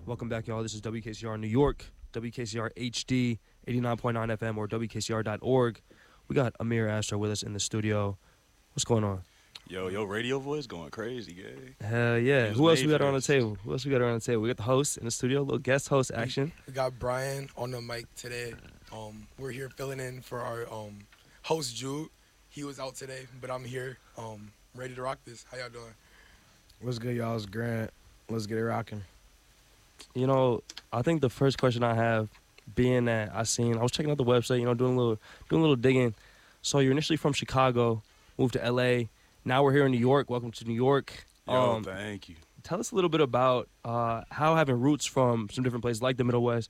Welcome back, y'all. This is WKCR New York, WKCR HD, 89.9 FM, or WKCR.org. We got Amir Astro with us in the studio. What's going on? Yo, radio voice going crazy, gay. Hell yeah. was Who else made we got for on the this. table? We got the host in the studio, little guest host action. We got Brian on the mic today. We're here filling in for our host, Jude. He was out today, but I'm here ready to rock this. How y'all doing? What's good, y'all? It's Grant. Let's get it rocking. You know, I think the first question I have, being that I was checking out the website, doing a little digging. So you're initially from Chicago, moved to LA. Now we're here in New York. Welcome to New York. Yo, thank you. Tell us a little bit about how having roots from some different places like the Midwest,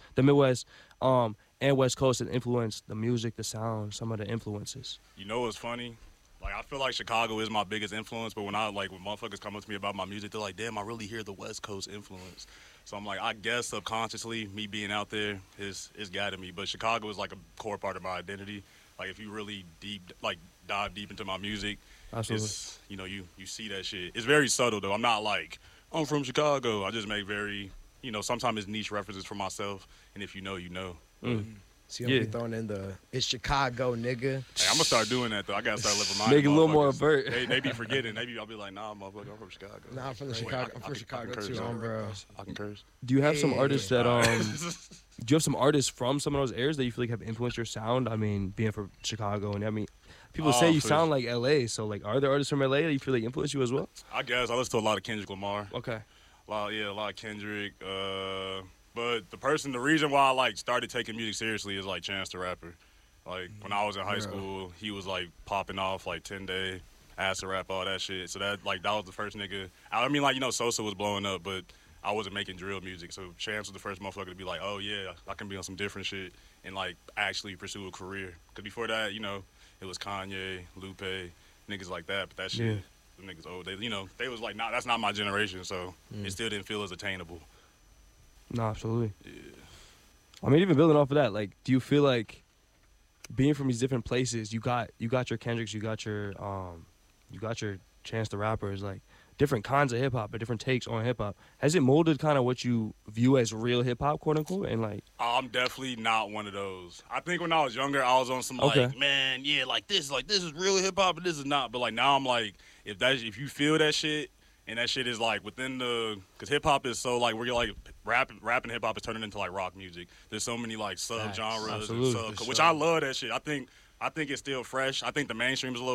and West Coast has influenced the music, the sound, some of the influences. You know what's funny? Like, I feel like Chicago is my biggest influence, but when motherfuckers come up to me about my music, they're like, damn, I really hear the West Coast influence. So I'm like, I guess subconsciously, me being out there is guiding me. But Chicago is like a core part of my identity. Like, if you really dive deep into my music, Absolutely. it's, you see that shit. It's very subtle, though. I'm not like, I'm from Chicago. I just make very, sometimes it's niche references for myself. And if you know, you know. See, I'm gonna be throwing in it's Chicago, nigga. Hey, I'm gonna start doing that though. I gotta start living my Make it a little more avert. They be forgetting. Maybe I'll be like, nah, motherfucker, I'm from Chicago. Nah, I'm from Wait, Chicago. I I'm from can Chicago curse, too, huh? bro. I can curse. Do you have some Yeah. artists that do you have some artists from some of those areas that you feel like have influenced your sound? I mean, being from Chicago, and I mean, people say you sound like LA. So, like, are there artists from LA that you feel like influence you as well? I guess I listen to a lot of Kendrick Lamar. Okay. A lot of Kendrick. But the reason why I started taking music seriously is Chance the Rapper. Like when I was in high school, he was popping off 10 Day, Acid Rap, all that shit. So that was the first nigga. I mean Sosa was blowing up, but I wasn't making drill music. So Chance was the first motherfucker to be like, oh yeah, I can be on some different shit and actually pursue a career. Because before that, it was Kanye, Lupe, niggas like that. But that shit, the niggas old. They was like, nah, that's not my generation. So it still didn't feel as attainable. No, absolutely. Yeah. I mean, even building off of that, do you feel like being from these different places, you got your Kendricks, you got your Chance the Rappers, different kinds of hip hop, but different takes on hip hop. Has it molded kind of what you view as real hip hop, quote unquote? And I'm definitely not one of those. I think when I was younger, I was on some man, yeah, this is real hip hop, but this is not. But now I'm if you feel that shit. And that shit is within because hip hop is so where you're rap and hip hop is turning into rock music. There's so many sub genres, which I love that shit. I think it's still fresh. I think the mainstream is a little